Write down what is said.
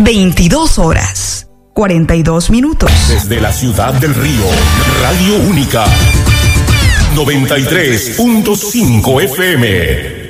22 horas, 42 minutos. Desde la ciudad del Río, Radio Única, 93.5 FM.